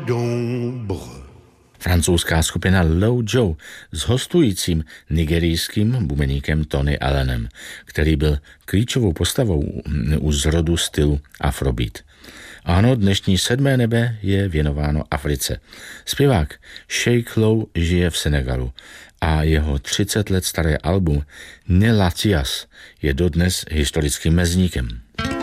d'ombre. Francouzská skupina Low Joe s hostujícím nigerijským bubeníkem Tony Allenem, který byl klíčovou postavou u zrodu stylu Afrobeat. Ano, dnešní 7. nebe je věnováno Africe. Zpěvák Sheik Low žije v Senegalu a jeho 30 let staré album Nelatias je dodnes historickým mezníkem.